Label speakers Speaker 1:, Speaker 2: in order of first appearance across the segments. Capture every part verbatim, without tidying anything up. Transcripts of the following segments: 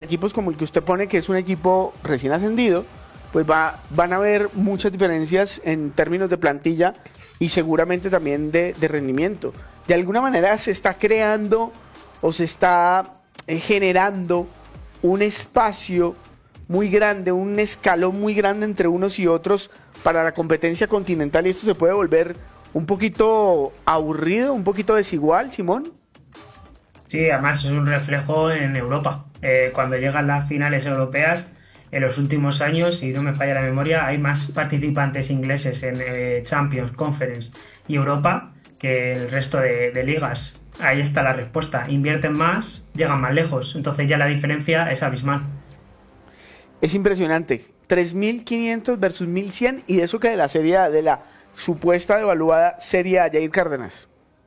Speaker 1: equipos como el que usted pone, que es un equipo recién ascendido, pues va, van a haber muchas diferencias en términos de plantilla y seguramente también de, de rendimiento. De alguna manera se está creando o se está eh, generando un espacio muy grande, un escalón muy grande entre unos y otros para la competencia continental, y esto se puede volver un poquito aburrido, un poquito desigual, Simón.
Speaker 2: Sí, además es un reflejo en Europa. Eh, cuando llegan las finales europeas, en los últimos años, si no me falla la memoria, hay más participantes ingleses en eh, Champions, Conference y Europa que el resto de, de ligas. Ahí está la respuesta. Invierten más, llegan más lejos. Entonces ya la diferencia es abismal.
Speaker 1: Es impresionante. tres mil quinientos versus mil cien, y de eso que de la serie A, de la supuesta devaluada serie A, Jair Cárdenas.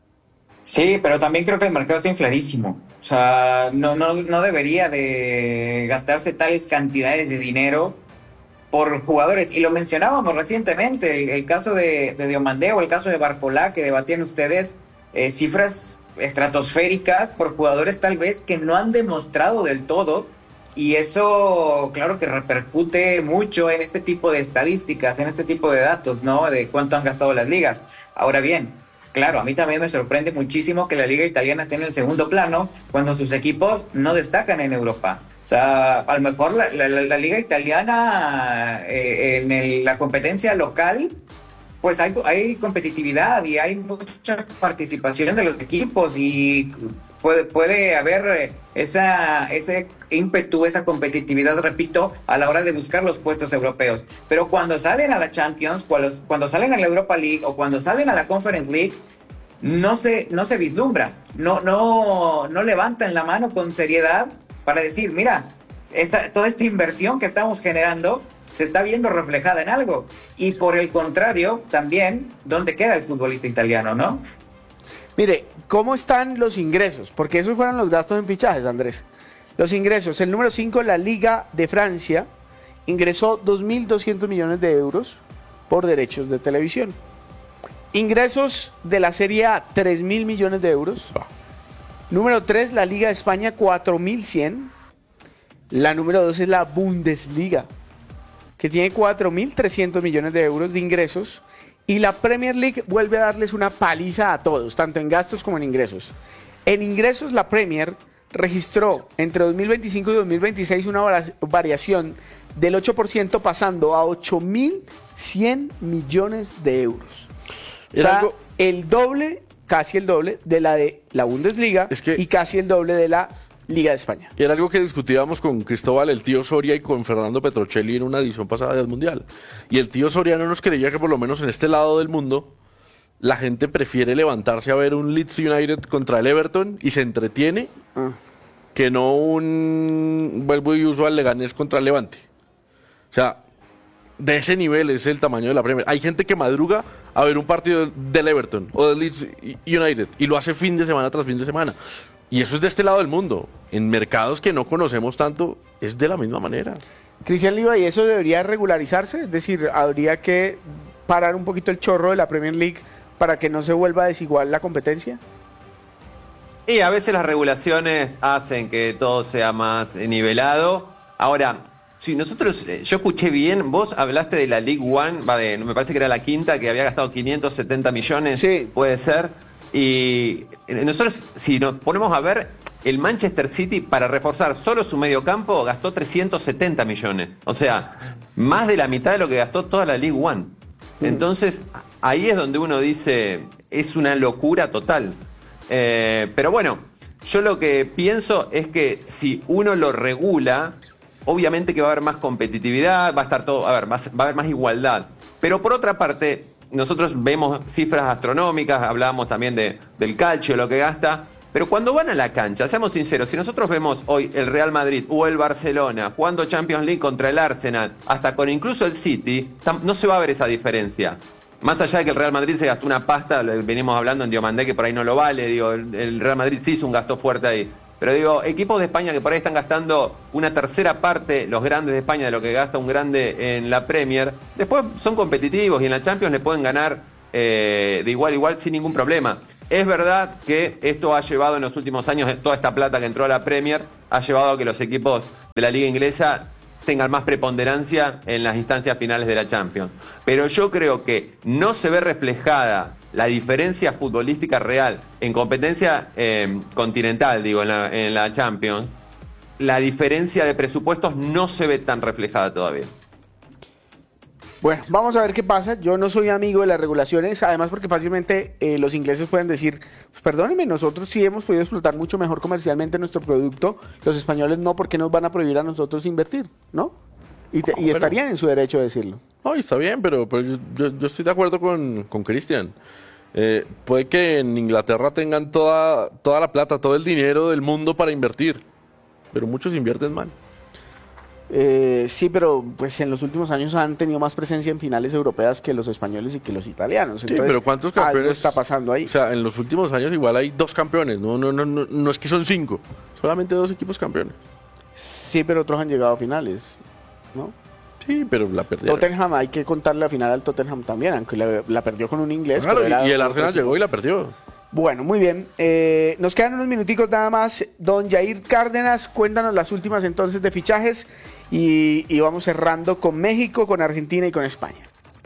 Speaker 3: Sí, pero también creo que el mercado está infladísimo. O sea, no, no, no debería de gastarse tales cantidades de dinero por jugadores. Y lo mencionábamos recientemente, el, el caso de, de Diomandé o el caso de Barcolá, que debatían ustedes, eh, cifras estratosféricas por jugadores tal vez que no han demostrado del todo. Y eso, claro que repercute mucho en este tipo de estadísticas, en este tipo de datos, ¿no? De cuánto han gastado las ligas. Ahora bien, claro, a mí también me sorprende muchísimo que la liga italiana esté en el segundo plano cuando sus equipos no destacan en Europa. O sea, a lo mejor la, la, la liga italiana eh, en el, la competencia local, pues hay, hay competitividad y hay mucha participación de los equipos y puede, puede haber esa, ese ímpetu, esa competitividad, repito, a la hora de buscar los puestos europeos. Pero cuando salen a la Champions, cuando, cuando salen a la Europa League o cuando salen a la Conference League, no se, no se vislumbra, no, no, no levantan la mano con seriedad para decir, mira, esta, toda esta inversión que estamos generando se está viendo reflejada en algo. Y por el contrario, también, ¿dónde queda el futbolista italiano, no?
Speaker 1: Mire, ¿cómo están los ingresos? Porque esos fueron los gastos en fichajes, Andrés. Los ingresos, el número cinco, la Liga de Francia, ingresó dos mil doscientos millones de euros por derechos de televisión. Ingresos de la Serie A, tres mil millones de euros. Número tres, la Liga de España, cuatro mil cien. La número dos es la Bundesliga, que tiene cuatro mil trescientos millones de euros de ingresos. Y la Premier League vuelve a darles una paliza a todos, tanto en gastos como en ingresos. En ingresos, la Premier registró entre dos mil veinticinco y dos mil veintiséis una variación del ocho por ciento, pasando a ocho mil cien millones de euros. O sea, algo... el doble, casi el doble, de la de la Bundesliga, es que... y casi el doble de la Liga de España.
Speaker 4: Y era algo que discutíamos con Cristóbal, el tío Soria, y con Fernando Petrocelli en una edición pasada del Mundial. Y el tío Soria no nos creía que por lo menos en este lado del mundo la gente prefiere levantarse a ver un Leeds United contra el Everton y se entretiene, ah. que no un vuelvo y uso al Leganés contra el Levante. O sea, de ese nivel es el tamaño de la Premier. Hay gente que madruga a ver un partido del Everton o del Leeds United y lo hace fin de semana tras fin de semana. Y eso es de este lado del mundo. En mercados que no conocemos tanto, es de la misma manera.
Speaker 1: Cristian Liva, ¿y eso debería regularizarse? Es decir, ¿habría que parar un poquito el chorro de la Premier League para que no se vuelva desigual la competencia?
Speaker 5: Y a veces las regulaciones hacen que todo sea más nivelado. Ahora, si nosotros, yo escuché bien, vos hablaste de la League One, va de, me parece que era la quinta, que había gastado quinientos setenta millones, sí. Puede ser. Y nosotros, si nos ponemos a ver, el Manchester City para reforzar solo su medio campo gastó trescientos setenta millones. O sea, más de la mitad de lo que gastó toda la League One. Entonces, ahí es donde uno dice, es una locura total. Eh, pero bueno, yo lo que pienso es que si uno lo regula, obviamente que va a haber más competitividad, va a estar todo, a ver, va a haber más igualdad. Pero por otra parte, nosotros vemos cifras astronómicas, hablábamos también de, del calcio, lo que gasta, pero cuando van a la cancha, seamos sinceros, si nosotros vemos hoy el Real Madrid o el Barcelona jugando Champions League contra el Arsenal, hasta con incluso el City, no se va a ver esa diferencia. Más allá de que el Real Madrid se gastó una pasta, venimos hablando en Diomandé que por ahí no lo vale, digo, el, el Real Madrid sí hizo un gasto fuerte ahí. Pero digo, equipos de España que por ahí están gastando una tercera parte, los grandes de España, de lo que gasta un grande en la Premier, después son competitivos y en la Champions le pueden ganar eh, de igual a igual sin ningún problema. Es verdad que esto ha llevado en los últimos años, toda esta plata que entró a la Premier, ha llevado a que los equipos de la liga inglesa tengan más preponderancia en las instancias finales de la Champions. Pero yo creo que no se ve reflejada la diferencia futbolística real en competencia eh, continental, digo, en la, en la Champions. La diferencia de presupuestos no se ve tan reflejada todavía.
Speaker 1: Bueno, vamos a ver qué pasa. Yo no soy amigo de las regulaciones, además porque fácilmente eh, los ingleses pueden decir, pues, perdónenme, nosotros sí hemos podido explotar mucho mejor comercialmente nuestro producto, los españoles no, ¿por qué nos van a prohibir a nosotros invertir? ¿No? Y, te, y estarían en su derecho de decirlo.
Speaker 4: No, y está bien, pero, pero yo, yo, yo estoy de acuerdo con, con Cristian. Eh, puede que en Inglaterra tengan toda, toda la plata, todo el dinero del mundo para invertir, pero muchos invierten mal.
Speaker 1: Eh, sí, pero pues en los últimos años han tenido más presencia en finales europeas que los españoles y que los italianos.
Speaker 4: Sí,
Speaker 1: Entonces,
Speaker 4: pero ¿cuántos campeones
Speaker 1: algo está pasando ahí?
Speaker 4: O sea, en los últimos años igual hay dos campeones, no, no, no, no, no es que son cinco, solamente dos equipos campeones.
Speaker 1: Sí, pero otros han llegado a finales, ¿no?
Speaker 4: Sí, pero la perdieron.
Speaker 1: Tottenham, hay que contarle la final al Tottenham también, aunque la, la perdió con un inglés.
Speaker 4: Claro,
Speaker 1: pero era
Speaker 4: y, y el
Speaker 1: otro
Speaker 4: Arsenal
Speaker 1: equipo.
Speaker 4: llegó y la perdió.
Speaker 1: Bueno, muy bien. Eh, nos quedan unos minuticos nada más. Don Jair Cárdenas, cuéntanos las últimas entonces de fichajes y, y vamos cerrando con México, con Argentina y con España.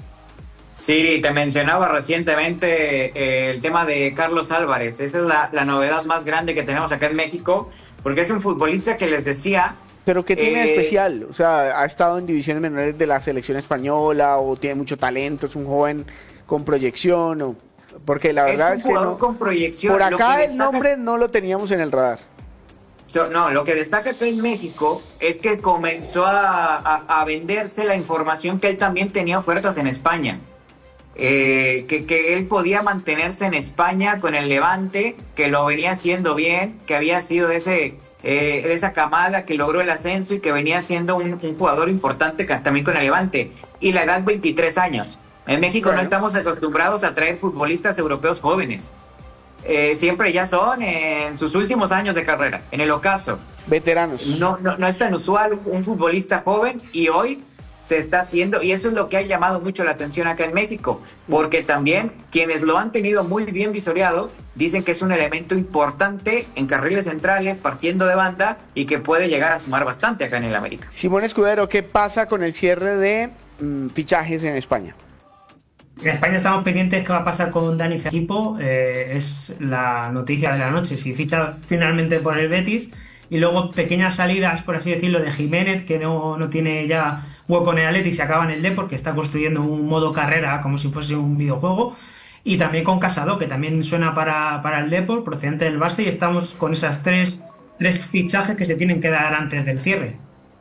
Speaker 3: Sí, te mencionaba recientemente eh, el tema de Carlos Álvarez. Esa es la, la novedad más grande que tenemos acá en México, porque es un futbolista que les decía...
Speaker 1: ¿Pero qué tiene de
Speaker 3: eh,
Speaker 1: especial? O sea, ¿ha estado en divisiones menores de la selección española o tiene mucho talento? ¿Es un joven con proyección? O... Porque la verdad es,
Speaker 3: es un
Speaker 1: que
Speaker 3: jugador
Speaker 1: no,
Speaker 3: con proyección.
Speaker 1: por
Speaker 3: Lo
Speaker 1: acá
Speaker 3: que
Speaker 1: el
Speaker 3: destaca-
Speaker 1: nombre no lo teníamos en el radar.
Speaker 3: So, No, lo que destaca acá en México es que comenzó a, a- a venderse la información que él también tenía ofertas en España. Eh, que, que él podía mantenerse en España con el Levante, que lo venía haciendo bien, que había sido de, ese, eh, de esa camada que logró el ascenso y que venía siendo un, un jugador importante ca- también con el Levante. Y la edad, veintitrés años. En México
Speaker 1: Bueno.
Speaker 3: no estamos acostumbrados a traer futbolistas europeos jóvenes. Eh, siempre ya son en sus últimos años de carrera, en el ocaso.
Speaker 1: Veteranos.
Speaker 3: No, no, no es tan usual un futbolista joven y hoy se está haciendo, y eso es lo que ha llamado mucho la atención acá en México, porque también quienes lo han tenido muy bien visoreado dicen que es un elemento importante en carriles centrales, partiendo de banda, y que puede llegar a sumar bastante acá en el América.
Speaker 1: Simón Escudero, ¿qué pasa con el cierre de mm, fichajes en España?
Speaker 2: En España estamos pendientes qué va a pasar con Dani Felipe, eh, es la noticia de la noche, si ficha finalmente por el Betis, y luego pequeñas salidas, por así decirlo, de Jiménez, que no, no tiene ya hueco en el Atleti y se acaba en el Depor, que está construyendo un modo carrera como si fuese un videojuego, y también con Casado, que también suena para, para el Depor, procedente del Barça, y estamos con esas tres, tres fichajes que se tienen que dar antes del cierre.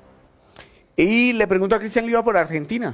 Speaker 1: Y le pregunto a Cristian Liva por Argentina.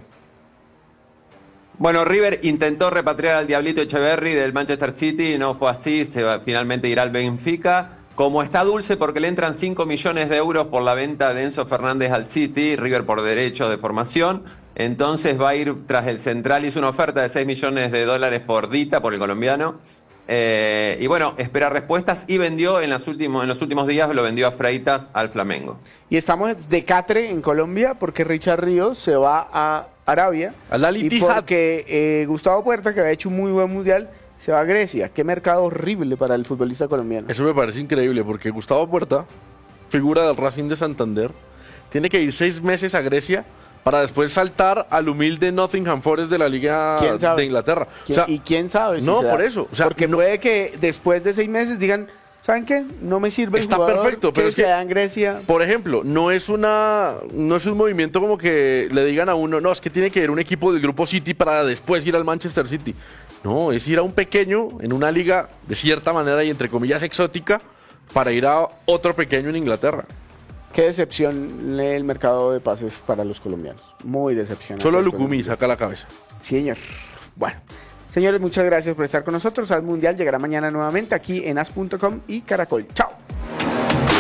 Speaker 5: Bueno, River intentó repatriar al Diablito Echeverry del Manchester City, no fue así, se va, finalmente irá al Benfica. Como está dulce porque le entran cinco millones de euros por la venta de Enzo Fernández al City, River por derechos de formación, entonces va a ir tras el central, hizo una oferta de seis millones de dólares por Dita, por el colombiano, eh, y bueno, espera respuestas y vendió en, las últimos, en los últimos días, lo vendió a Freitas al Flamengo.
Speaker 1: Y estamos de Catre en Colombia porque Richard Ríos se va a Arabia.
Speaker 4: Al Al
Speaker 1: Y
Speaker 4: Ittihad.
Speaker 1: porque eh, Gustavo Puerta, que había hecho un muy buen mundial, se va a Grecia. Qué mercado horrible para el futbolista colombiano.
Speaker 4: Eso me parece increíble porque Gustavo Puerta, figura del Racing de Santander, tiene que ir seis meses a Grecia para después saltar al humilde Nottingham Forest de la Liga
Speaker 1: ¿Quién sabe?
Speaker 4: de Inglaterra.
Speaker 1: ¿Quién-
Speaker 4: O sea,
Speaker 1: ¿Y quién sabe? si
Speaker 4: no,
Speaker 1: se da?
Speaker 4: por eso, o sea,
Speaker 1: porque
Speaker 4: no-
Speaker 1: puede que después de seis meses digan, ¿saben qué? No me sirve el
Speaker 4: Está
Speaker 1: jugador
Speaker 4: perfecto, pero
Speaker 1: que
Speaker 4: es
Speaker 1: se
Speaker 4: que-
Speaker 1: da en Grecia.
Speaker 4: por ejemplo, no es una no es un movimiento como que le digan a uno, no, es que tiene que ir un equipo del grupo City para después ir al Manchester City. No, es ir a un pequeño en una liga de cierta manera y entre comillas exótica para ir a otro pequeño en Inglaterra.
Speaker 1: Qué decepción el mercado de pases para los colombianos. Muy decepcionante.
Speaker 4: Solo Lucumí saca la cabeza.
Speaker 1: Sí, señor. Bueno, señores, muchas gracias por estar con nosotros. Al Mundial llegará mañana nuevamente aquí en as punto com y Caracol. Chao.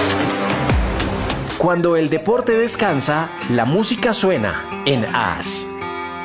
Speaker 6: Cuando el deporte descansa, la música suena en A S.